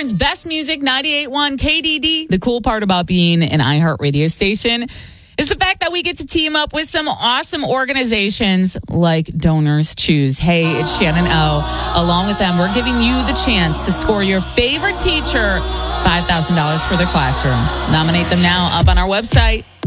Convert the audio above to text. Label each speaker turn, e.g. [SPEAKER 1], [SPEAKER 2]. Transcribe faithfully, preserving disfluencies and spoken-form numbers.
[SPEAKER 1] Michigan's best music, ninety-eight point one K D D. The cool part about being an iHeart radio station is the fact that we get to team up with some awesome organizations like Donors Choose. Hey, it's Shannon O. Along with them, we're giving you the chance to score your favorite teacher five thousand dollars for their classroom. Nominate them now up on our website.